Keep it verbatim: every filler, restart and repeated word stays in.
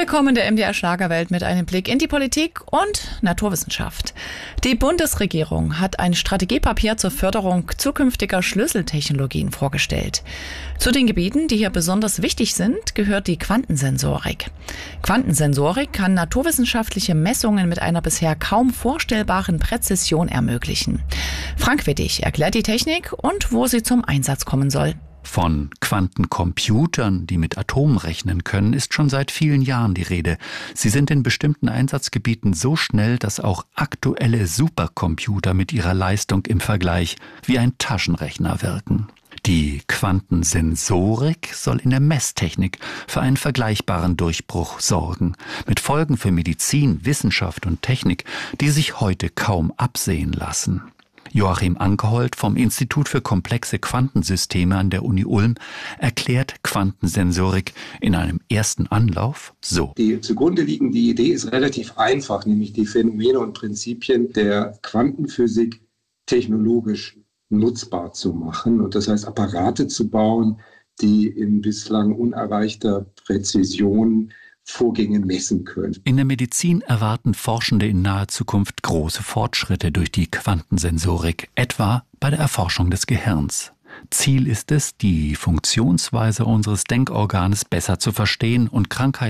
Willkommen in der M D R Schlagerwelt mit einem Blick in die Politik und Naturwissenschaft. Die Bundesregierung hat ein Strategiepapier zur Förderung zukünftiger Schlüsseltechnologien vorgestellt. Zu den Gebieten, die hier besonders wichtig sind, gehört die Quantensensorik. Quantensensorik kann naturwissenschaftliche Messungen mit einer bisher kaum vorstellbaren Präzision ermöglichen. Frank Wittig erklärt die Technik und wo sie zum Einsatz kommen soll. Von Quantencomputern, die mit Atomen rechnen können, ist schon seit vielen Jahren die Rede. Sie sind in bestimmten Einsatzgebieten so schnell, dass auch aktuelle Supercomputer mit ihrer Leistung im Vergleich wie ein Taschenrechner wirken. Die Quantensensorik soll in der Messtechnik für einen vergleichbaren Durchbruch sorgen, mit Folgen für Medizin, Wissenschaft und Technik, die sich heute kaum absehen lassen. Joachim Ankerhold vom Institut für komplexe Quantensysteme an der Uni Ulm erklärt Quantensensorik in einem ersten Anlauf so. Die zugrunde liegende Idee ist relativ einfach, nämlich die Phänomene und Prinzipien der Quantenphysik technologisch nutzbar zu machen. Und das heißt, Apparate zu bauen, die in bislang unerreichter Präzision Vorgänge messen können. In der Medizin erwarten Forschende in naher Zukunft große Fortschritte durch die Quantensensorik, etwa bei der Erforschung des Gehirns. Ziel ist es, die Funktionsweise unseres Denkorganes besser zu verstehen und Krankheiten